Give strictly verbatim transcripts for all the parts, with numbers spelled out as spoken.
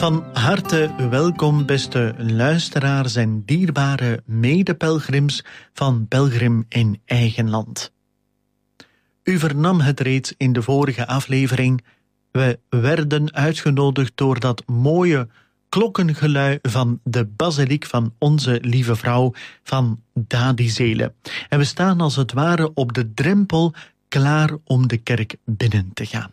Van harte welkom, beste luisteraars en dierbare medepelgrims van Pelgrim in Eigen Land. U vernam het reeds in de vorige aflevering. We werden uitgenodigd door dat mooie klokkengelui van de basiliek van Onze Lieve Vrouw van Dadizele. En we staan als het ware op de drempel klaar om de kerk binnen te gaan.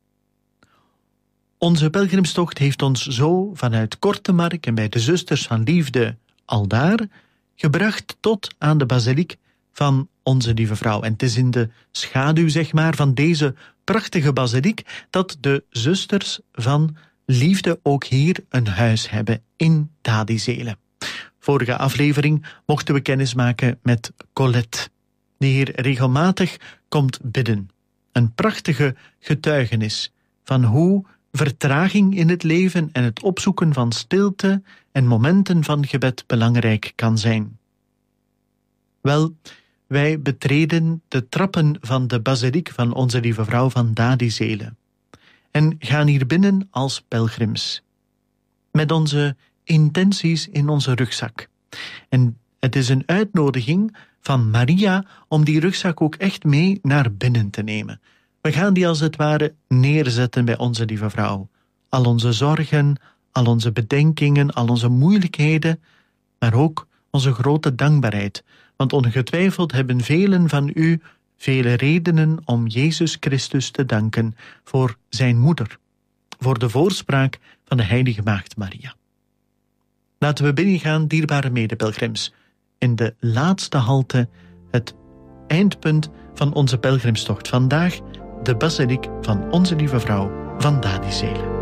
Onze pelgrimstocht heeft ons zo vanuit Kortemark en bij de Zusters van Liefde aldaar gebracht tot aan de basiliek van Onze Lieve Vrouw. En het is in de schaduw, zeg maar, van deze prachtige basiliek dat de Zusters van Liefde ook hier een huis hebben in Dadizele. Vorige aflevering mochten we kennismaken met Colette, die hier regelmatig komt bidden. Een prachtige getuigenis van hoe vertraging in het leven en het opzoeken van stilte en momenten van gebed belangrijk kan zijn. Wel, wij betreden de trappen van de basiliek van Onze Lieve Vrouw van Dadizele en gaan hier binnen als pelgrims, met onze intenties in onze rugzak. En het is een uitnodiging van Maria om die rugzak ook echt mee naar binnen te nemen. We gaan die als het ware neerzetten bij Onze Lieve Vrouw. Al onze zorgen, al onze bedenkingen, al onze moeilijkheden, maar ook onze grote dankbaarheid. Want ongetwijfeld hebben velen van u vele redenen om Jezus Christus te danken voor zijn moeder, voor de voorspraak van de heilige maagd Maria. Laten we binnengaan, dierbare medepelgrims, in de laatste halte, het eindpunt van onze pelgrimstocht vandaag, de basiliek van Onze Lieve Vrouw van Dadizele.